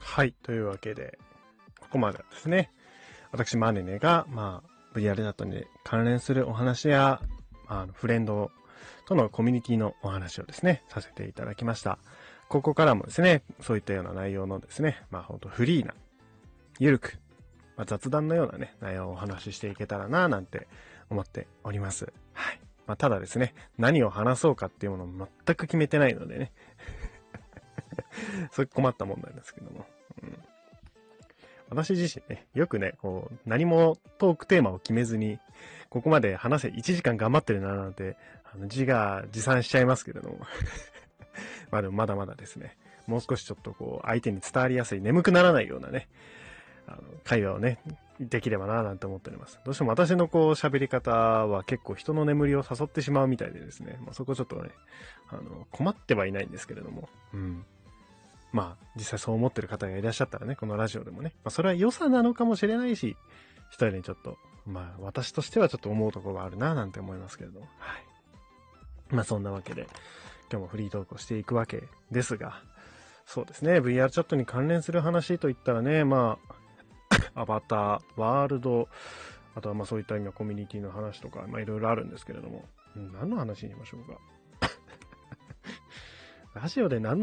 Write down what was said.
はい。というわけで、ここまではですね、私、マネネが、VR チャットに関連するお話や、フレンドとのコミュニティのお話をですね、させていただきました。ここからもですね、そういったような内容のですね、本当フリーな、ゆるく、雑談のようなね、内容をお話ししていけたらなぁなんて思っております。はい。ただですね、何を話そうかっていうものを全く決めてないのでね、それ困った問題ですけども。私自身ね、よくね、何もトークテーマを決めずに、ここまで話せ1時間頑張ってるななんて、自賛しちゃいますけれども。でもまだまだですね、もう少しちょっと相手に伝わりやすい、眠くならないようなね、会話をね、できればななんて思っております。どうしても私の喋り方は結構人の眠りを誘ってしまうみたいでですね、そこちょっとね、困ってはいないんですけれども、実際そう思ってる方がいらっしゃったらね、このラジオでもね、それは良さなのかもしれないし、一人にちょっと、私としてはちょっと思うところがあるななんて思いますけれども、はい。そんなわけで、今日もフリートークをしていくわけですが、そうですね、VR チャットに関連する話といったらね、アバター、ワールド、あとはそういった意味のコミュニティの話とか、いろいろあるんですけれども、何の話にしましょうか。ラジオで何の